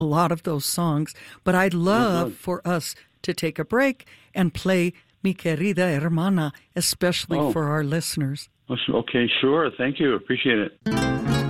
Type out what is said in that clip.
a lot of those songs. But I'd love for us to take a break and play Mi Querida Hermana, especially for our listeners. Okay, sure. Thank you. Appreciate it.